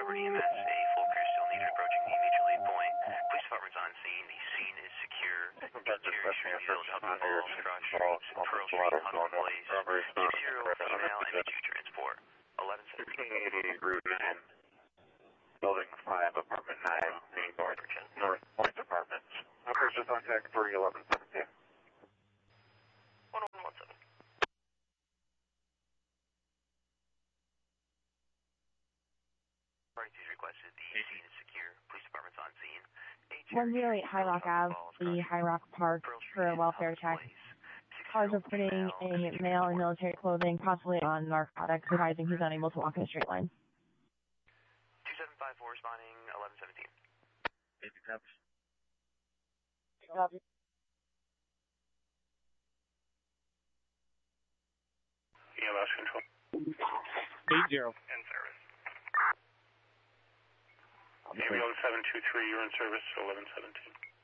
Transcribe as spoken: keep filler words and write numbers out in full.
Hubbard E M S, a full crew still needed approaching the mutual aid point. Police department's on scene. The scene is secure. Interior Street, Village, Hudson Falls, Cross Street, Pearl Street, Hudson Place. two zero female M two transport. eleven seventeen. eighty Route nine. Building five, apartment nine, Main North, North Point Apartments. Operation contact three eleven seventeen. one one one seven. Parties requested. The scene is secure. Police department's on scene. one oh eight High Rock Ave, the High Rock Park, for a welfare check. Cars reporting a male in military clothing, possibly on narcotics, advising he's unable to walk in a straight line. two seven five four responding eleven seventeen. eighty cops. Copy. E L S control. eight zero. In service. Ambulance seven two three, you're in service, eleven seventeen.